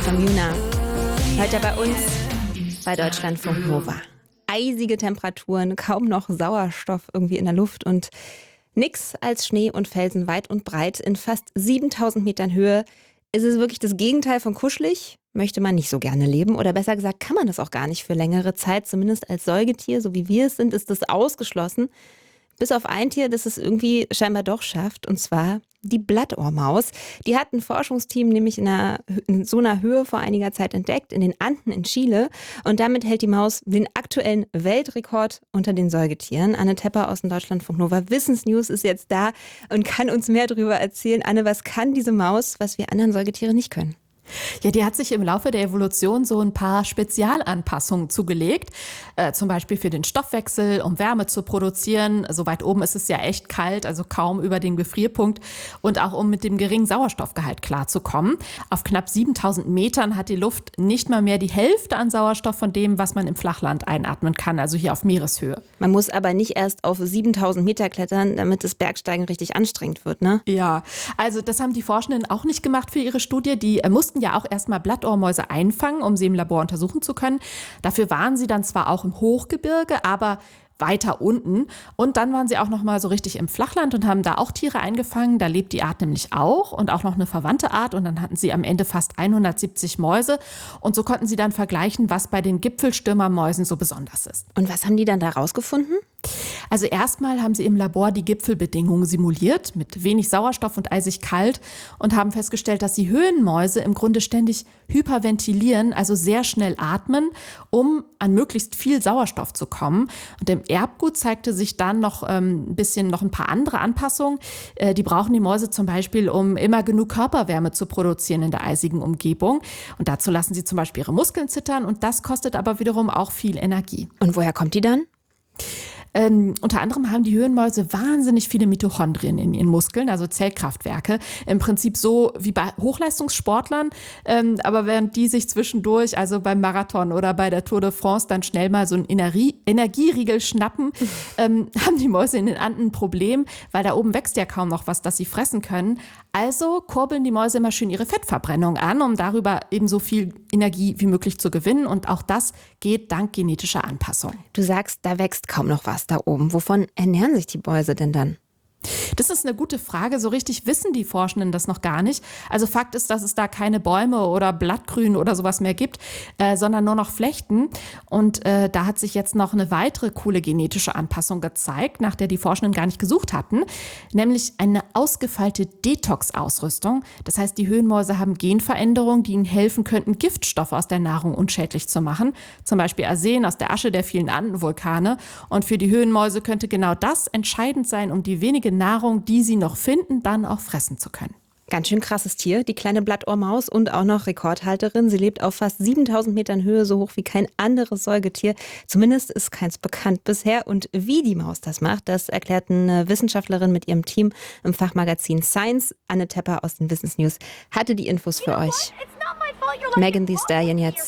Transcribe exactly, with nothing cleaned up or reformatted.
von Yuna. Heute bei uns bei Deutschlandfunk Nova. Eisige Temperaturen, kaum noch Sauerstoff irgendwie in der Luft und nix als Schnee und Felsen weit und breit. In fast siebentausend Metern Höhe ist es wirklich das Gegenteil von kuschelig. Möchte man nicht so gerne leben oder besser gesagt kann man das auch gar nicht für längere Zeit. Zumindest als Säugetier, so wie wir es sind, ist das ausgeschlossen. Bis auf ein Tier, das es irgendwie scheinbar doch schafft, und zwar die Blattohrmaus. Die hat ein Forschungsteam nämlich in, einer, in so einer Höhe vor einiger Zeit entdeckt, in den Anden in Chile. Und damit hält die Maus den aktuellen Weltrekord unter den Säugetieren. Anne Tepper aus dem Deutschlandfunk Nova Wissensnews ist jetzt da und kann uns mehr darüber erzählen. Anne, was kann diese Maus, was wir anderen Säugetiere nicht können? Ja, die hat sich im Laufe der Evolution so ein paar Spezialanpassungen zugelegt. Äh, zum Beispiel für den Stoffwechsel, um Wärme zu produzieren. So weit oben ist es ja echt kalt, also kaum über den Gefrierpunkt. Und auch um mit dem geringen Sauerstoffgehalt klarzukommen. Auf knapp siebentausend Metern hat die Luft nicht mal mehr die Hälfte an Sauerstoff von dem, was man im Flachland einatmen kann, also hier auf Meereshöhe. Man muss aber nicht erst auf siebentausend Meter klettern, damit das Bergsteigen richtig anstrengend wird, ne? Ja, also das haben die Forschenden auch nicht gemacht für ihre Studie. Die äh, mussten ja auch erstmal Blattohrmäuse einfangen, um sie im Labor untersuchen zu können. Dafür waren sie dann zwar auch im Hochgebirge, aber weiter unten. Und dann waren sie auch noch mal so richtig im Flachland und haben da auch Tiere eingefangen. Da lebt die Art nämlich auch und auch noch eine verwandte Art. Und dann hatten sie am Ende fast hundertsiebzig Mäuse. Und so konnten sie dann vergleichen, was bei den Gipfelstürmermäusen so besonders ist. Und was haben die dann da rausgefunden? Also erstmal haben sie im Labor die Gipfelbedingungen simuliert, mit wenig Sauerstoff und eisig kalt, und haben festgestellt, dass die Höhenmäuse im Grunde ständig hyperventilieren, also sehr schnell atmen, um an möglichst viel Sauerstoff zu kommen. Und im Erbgut zeigte sich dann noch ähm, ein bisschen noch ein paar andere Anpassungen. Äh, die brauchen die Mäuse zum Beispiel, um immer genug Körperwärme zu produzieren in der eisigen Umgebung. Und dazu lassen sie zum Beispiel ihre Muskeln zittern, und das kostet aber wiederum auch viel Energie. Und woher kommt die dann? Ähm, unter anderem haben die Höhenmäuse wahnsinnig viele Mitochondrien in ihren Muskeln, also Zellkraftwerke. Im Prinzip so wie bei Hochleistungssportlern. Ähm, aber während die sich zwischendurch, also beim Marathon oder bei der Tour de France, dann schnell mal so einen Energie- Energieriegel schnappen, ähm, haben die Mäuse in den Anden ein Problem, weil da oben wächst ja kaum noch was, das sie fressen können. Also kurbeln die Mäuse immer schön ihre Fettverbrennung an, um darüber eben so viel Energie wie möglich zu gewinnen. Und auch das geht dank genetischer Anpassung. Du sagst, da wächst kaum noch was da oben. Wovon ernähren sich die Mäuse denn dann? Das ist eine gute Frage. So richtig wissen die Forschenden das noch gar nicht. Also Fakt ist, dass es da keine Bäume oder Blattgrün oder sowas mehr gibt, äh, sondern nur noch Flechten. Und äh, da hat sich jetzt noch eine weitere coole genetische Anpassung gezeigt, nach der die Forschenden gar nicht gesucht hatten, nämlich eine ausgefeilte Detox-Ausrüstung. Das heißt, die Höhenmäuse haben Genveränderungen, die ihnen helfen könnten, Giftstoffe aus der Nahrung unschädlich zu machen. Zum Beispiel Arsen aus der Asche der vielen Andenvulkane. Und für die Höhenmäuse könnte genau das entscheidend sein, um die wenige Nahrung, die sie noch finden, dann auch fressen zu können. Ganz schön krasses Tier, die kleine Blattohrmaus, und auch noch Rekordhalterin. Sie lebt auf fast siebentausend Metern Höhe, so hoch wie kein anderes Säugetier. Zumindest ist keins bekannt bisher. Und wie die Maus das macht, das erklärt eine Wissenschaftlerin mit ihrem Team im Fachmagazin Science. Anne Tepper aus den Wissensnews hatte die Infos für euch. Megan Thee Stallion jetzt.